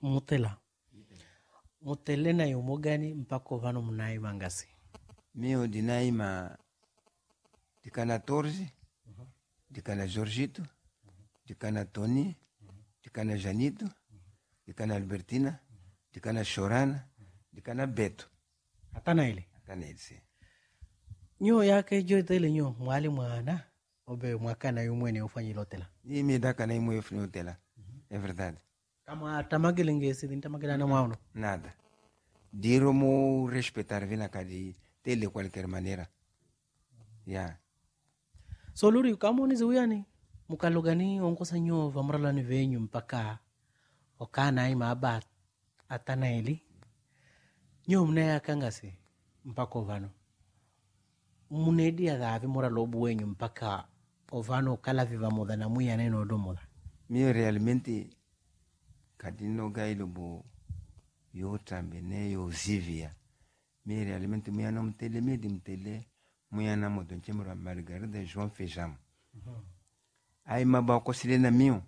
Mutela. Mutele na yumo gani mpaka vano mnaima ngasi? Mio dinaima dikana Torzi, dikana Jorgito, dikana Tony, dikana Janito, dikana Albertina, dikana Chorana, dikana Beto. Atana ile Si. nyo yake joite ile nyo mwali mwana obe mwakana yumwene ufanye lotela. Ni mi daka na imo ufanye lotela. É verdade. Kama tamagele ngesi tamagele na mwauno. Nada. Diro mo respeitar vina kadi tele qualquer maneira. Yeah. So luri kama unizi uyani mukalugani onkosa nyo vamrala ni venyu mpaka okana ima abat atana ili nyo mnaya kangasi mpaka ovano munedi agavi mora lobu wenyu mpaka ovano kala viva moda na muya neno domoda. Mio realmente kadino gailo bo yo tambene yo zivia. Mio realmente muya na mtele medi mtele muya na modo nchemura Margarida João Feijão. Ai maba kosile na mio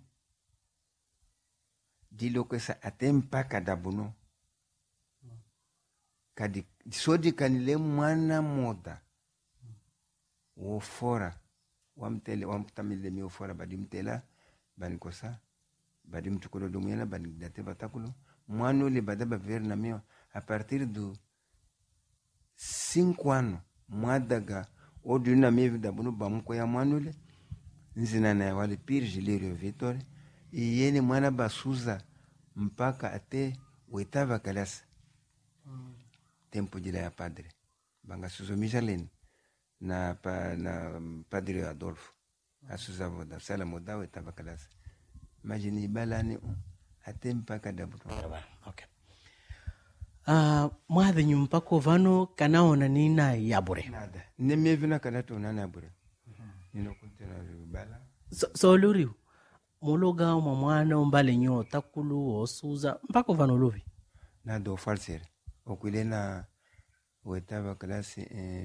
dilo kwesa atempa kadabuno kadi sodi kanile mwana moda wo fora wamtele wamtamile mio fora badi mtela bani kosa badi mtukulo dumuyana bani date batakulo mwano le badaba ver na mio a partir do 5 anos mwadaga odu na mio dabuno bamko ya mwano le nzina na wale Pires Lírio Vitor e yene mwana basuza mpaka ate oitava kalasa tempo de ya padre banga suzo Michelin na padre Adolfo asuza voda sala moda oitava kalasa imagine balani ate mpaka dabuto. Okay. Mwadhe nyumpako vano kanaona nina yabure nada neme vina kanato nana yabure nino kontena bala so luri muloga mwana umbale nyo takulu osuza mpaka vano luvi na do falser okulena oitava classe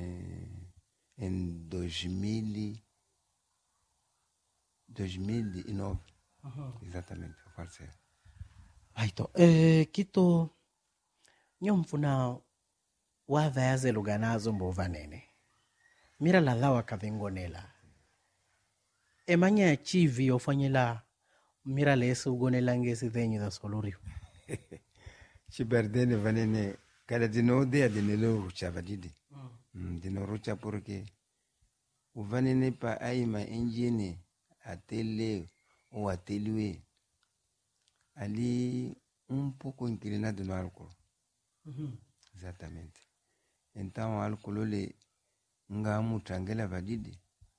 em 2009 exatamente falser. Aito kito nyo mfuna wadha yaze luganazo mbovanene mira la dhawa kavingonela emanya ya chivi ofanyela mira lese ugonela ngesi dhenyu da soluri Chiberdene vanene kada dino de adinelo rucha vadidi dino rucha porque uvanene pa aima engine atele o atelue ali pouco inclinado no álcool. Exatamente. Então o álcool le nga mutangela vadidi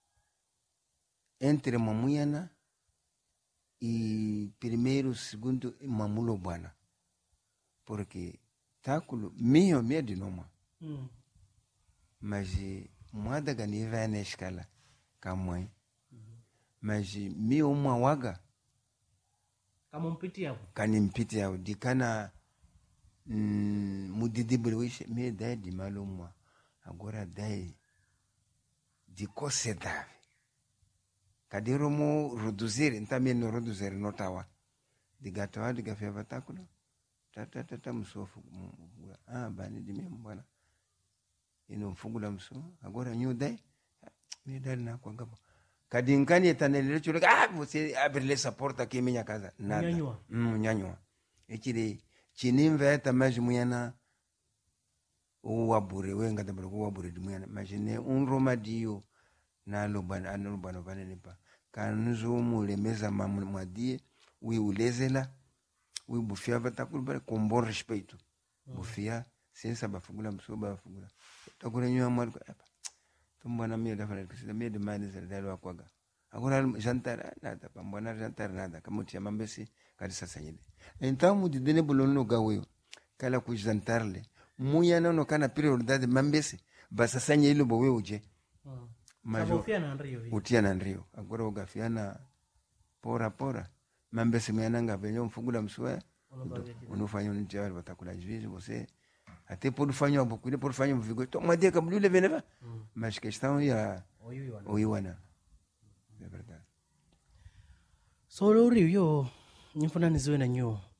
entre mamuyana e primeiro segundo mamulo bwana porque takulo mio de noma mas moada gani vai na escala kamoi mas mio uma waga kama mpiti hapo kanimpiti yao dikana mudidibule wishe me dai di malumwa agora dai di cosedave kadiro mo reduzir entame no reduzir notawa digatawa digafia batakulo tata msofu bani di mbwana ino mfungula mso agora nyu dai me dai na kwa ngabo kadinkani etanelele chule você abre essa porta aqui minha casa nada nyanywa echire chinimva eta majimuyana uwabure wenga dabura uwabure dimuyana majine roma dio na lobana anobana vanenipa kanuzo mulemeza mamwadie wi ulezela wi bufia batakulba com bom respeito bufia sensa bafungula msoba bafungula takura nywa mwariko tumbwana mio da fana kisida mio de mani zerdalo akwaga agora jantar nada pambwana jantar nada kamuti ya mambesi kadisa sanyide então mu didene bolono gawe kala ku jantarle muya no kana prioridade mambesi basa sanye ilo bowe uje majo utia na nrio agora ugafiana pora mambesi myananga benyo mfungula mswa unofanya unjawali batakula juiz você até pode fazer pouco pode fazer vigo to madia kabulule veneva mas questão ya oiwana é verdade so lori yo nifuna niziwe na nyo